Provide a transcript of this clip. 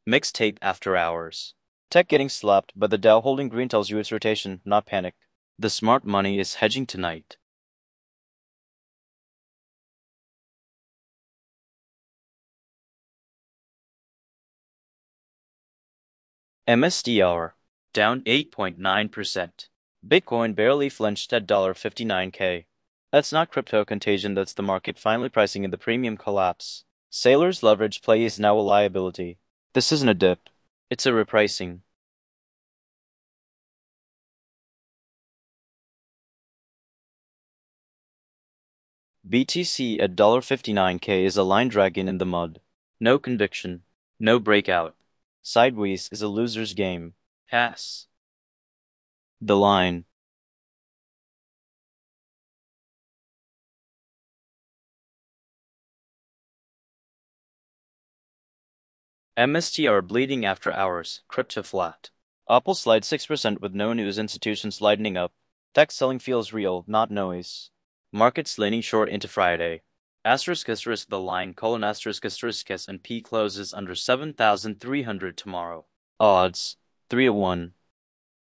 Mixtape after hours. Tech getting slapped, but the Dow holding green tells you it's rotation, not panic. The smart money is hedging tonight. MSTR down 8.9%. Bitcoin barely flinched at $59K. That's not crypto contagion, that's the market finally pricing in the premium collapse. Sailor's leverage play is now a liability. This isn't a dip, it's a repricing. BTC at $59K is a line dragging in the mud. No conviction, no breakout. Sideways is a loser's game. Pass. The line. MSTR bleeding after hours. Crypto flat. Apple slides 6% with no news, institutions lightening up. Tech selling feels real, not noise. Markets leaning short into Friday. Asterisk the line, colon asterisk and P closes under 7,300 tomorrow. Odds 3-1.